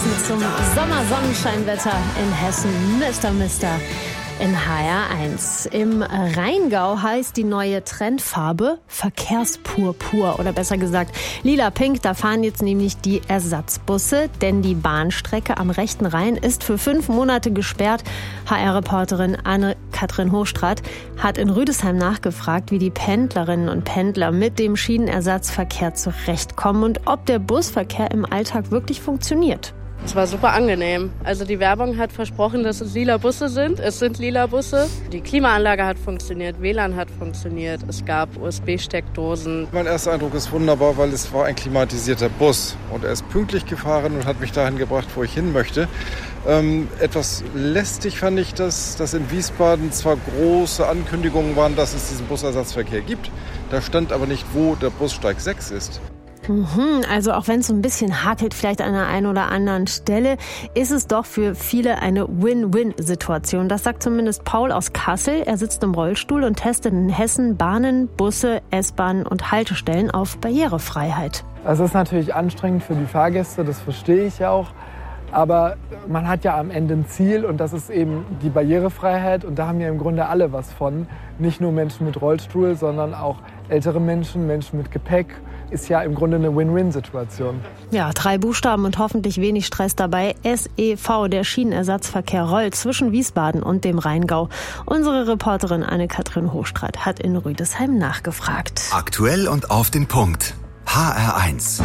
Passend zum Sommersonnenscheinwetter in Hessen, Mr. in HR1. Im Rheingau heißt die neue Trendfarbe Verkehrspurpur oder besser gesagt lila-pink. Da fahren jetzt nämlich die Ersatzbusse, denn die Bahnstrecke am rechten Rhein ist für 5 Monate gesperrt. HR-Reporterin Anne-Kathrin Hochstraat hat in Rüdesheim nachgefragt, wie die Pendlerinnen und Pendler mit dem Schienenersatzverkehr zurechtkommen und ob der Busverkehr im Alltag wirklich funktioniert. Es war super angenehm. Also die Werbung hat versprochen, dass es lila Busse sind. Es sind lila Busse. Die Klimaanlage hat funktioniert, WLAN hat funktioniert. Es gab USB-Steckdosen. Mein erster Eindruck ist wunderbar, weil es war ein klimatisierter Bus. Und er ist pünktlich gefahren und hat mich dahin gebracht, wo ich hin möchte. Etwas lästig fand ich, dass in Wiesbaden zwar große Ankündigungen waren, dass es diesen Busersatzverkehr gibt. Da stand aber nicht, wo der Bussteig 6 ist. Also auch wenn es so ein bisschen hakelt, vielleicht an der einen oder anderen Stelle, ist es doch für viele eine Win-Win-Situation. Das sagt zumindest Paul aus Kassel. Er sitzt im Rollstuhl und testet in Hessen Bahnen, Busse, S-Bahnen und Haltestellen auf Barrierefreiheit. Es ist natürlich anstrengend für die Fahrgäste, das verstehe ich ja auch. Aber man hat ja am Ende ein Ziel und das ist eben die Barrierefreiheit. Und da haben ja im Grunde alle was von. Nicht nur Menschen mit Rollstuhl, sondern auch ältere Menschen, Menschen mit Gepäck. Ist ja im Grunde eine Win-Win-Situation. Ja, 3 Buchstaben und hoffentlich wenig Stress dabei. SEV, der Schienenersatzverkehr rollt zwischen Wiesbaden und dem Rheingau. Unsere Reporterin Anne-Kathrin Hochstraat hat in Rüdesheim nachgefragt. Aktuell und auf den Punkt. HR1.